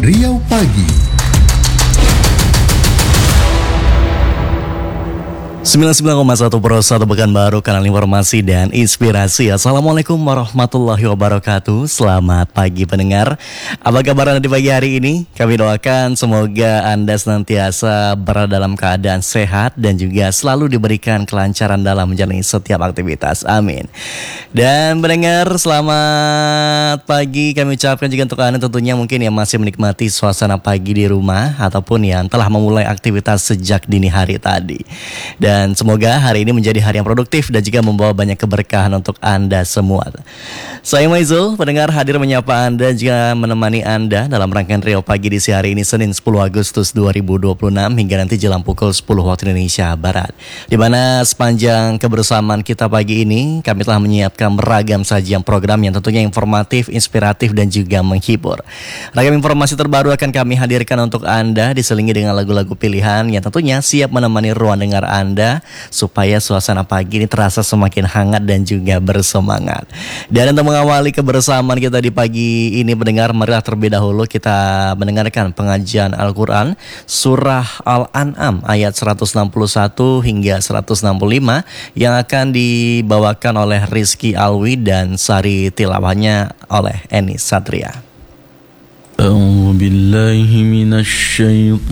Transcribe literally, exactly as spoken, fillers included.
Riau Pagi. sembilan puluh sembilan koma satu Pro satu Pekanbaru, kanal informasi dan inspirasi. Assalamualaikum warahmatullahi wabarakatuh. Selamat pagi pendengar. Apa kabar Anda di pagi hari ini? Kami doakan semoga Anda senantiasa berada dalam keadaan sehat dan juga selalu diberikan kelancaran dalam menjalani setiap aktivitas. Amin. Dan pendengar, selamat pagi kami ucapkan juga untuk Anda tentunya mungkin yang masih menikmati suasana pagi di rumah ataupun yang telah memulai aktivitas sejak dini hari tadi. Dan Dan semoga hari ini menjadi hari yang produktif dan juga membawa banyak keberkahan untuk Anda semua. Saya Maizul, pendengar hadir menyapa Anda juga menemani Anda dalam rangkaian Riau Pagi di siang hari ini Senin sepuluh Agustus dua ribu dua puluh enam hingga nanti jelang pukul sepuluh waktu Indonesia Barat. Di mana sepanjang kebersamaan kita pagi ini kami telah menyiapkan beragam sajian program yang tentunya informatif, inspiratif dan juga menghibur. Ragam informasi terbaru akan kami hadirkan untuk Anda diselingi dengan lagu-lagu pilihan yang tentunya siap menemani ruang dengar Anda supaya suasana pagi ini terasa semakin hangat dan juga bersemangat. Dan untuk mengawali kebersamaan kita di pagi ini pendengar, marilah terlebih dahulu kita mendengarkan pengajian Al-Quran Surah Al-An'am ayat seratus enam puluh satu hingga seratus enam puluh lima yang akan dibawakan oleh Rizky Alwi dan sari tilawahnya oleh Eni Satria. A'udzu billahi minasy